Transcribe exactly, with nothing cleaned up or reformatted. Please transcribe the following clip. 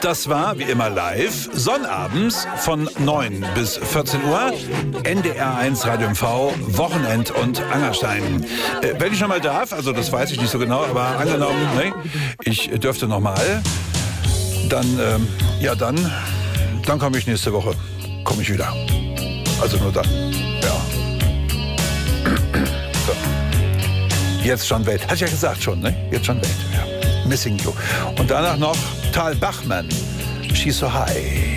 Das war wie immer live, sonnabends von neun bis vierzehn Uhr, N D R eins Radio M V, Wochenend und Angerstein. Äh, wenn ich noch mal darf, also das weiß ich nicht so genau, aber angenommen, ne, ich dürfte noch mal, dann, ähm, ja dann, dann komme ich nächste Woche, komme ich wieder. Also nur dann, ja. So. Jetzt schon Welt, hatte ich ja gesagt schon, ne? Jetzt schon Welt, ja. Missing You. Und danach noch Tal Bachmann, She's So High.